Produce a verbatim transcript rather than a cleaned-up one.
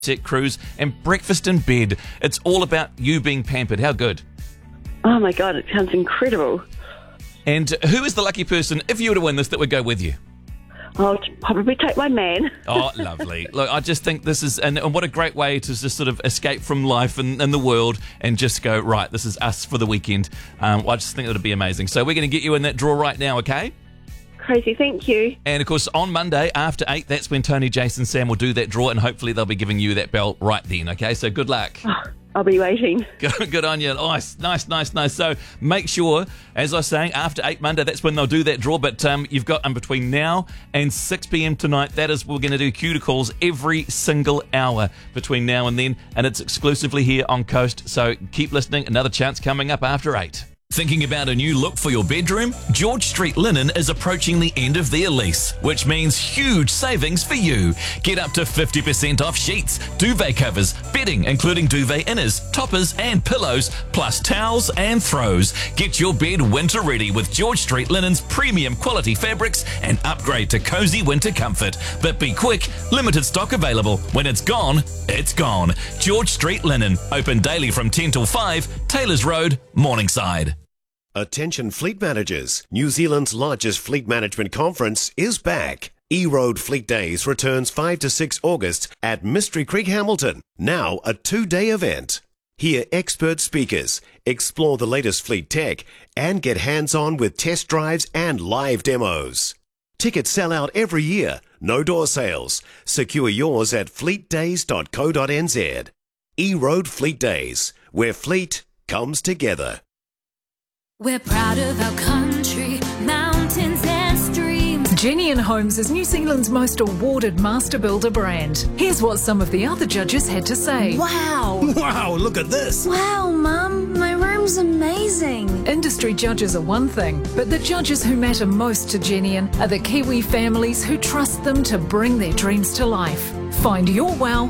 Set cruise and breakfast in bed. It's all about you being pampered. How good? Oh my God, it sounds incredible. And who is the lucky person, if you were to win this, that would go with you? I'll probably take my man. Oh, lovely. Look, I just think this is, and, and what a great way to just sort of escape from life and, and the world and just go, right, this is us for the weekend. Um, I just think it would be amazing. So we're going to get you in that draw right now, okay? Crazy, thank you. And of course, on Monday after eight, that's when Tony, Jason, Sam will do that draw, and hopefully they'll be giving you that bell right then, okay? So good luck. Oh, I'll be waiting. Good, good on you. Nice, nice, nice, nice. So make sure, as I was saying, after eight Monday, that's when they'll do that draw. But um, you've got um, between now and six p.m. tonight, that is, we're going to do Q to calls every single hour between now and then. And it's exclusively here on Coast. So keep listening. Another chance coming up after eight. Thinking about a new look for your bedroom? George Street Linen is approaching the end of their lease, which means huge savings for you. Get up to fifty percent off sheets, duvet covers, bedding including duvet inners, toppers and pillows, plus towels and throws. Get your bed winter ready with George Street Linen's premium quality fabrics and upgrade to cozy winter comfort. But be quick, limited stock available. When it's gone, it's gone. George Street Linen, open daily from ten till five, Taylors Road, Morningside. Attention fleet managers, New Zealand's largest fleet management conference is back. E-Road Fleet Days returns five to six August at Mystery Creek, Hamilton. Now a two-day event. Hear expert speakers, explore the latest fleet tech, and get hands-on with test drives and live demos. Tickets sell out every year, no door sales. Secure yours at fleet days dot co dot n z. E-Road Fleet Days, where fleet comes together. We're proud of our country, mountains and streams. Jenny and Homes is New Zealand's most awarded master builder brand. Here's what some of the other judges had to say. Wow! Wow, look at this! Wow, Mum, my room's amazing. Industry judges are one thing, but the judges who matter most to Jenny are the Kiwi families who trust them to bring their dreams to life. Find your wow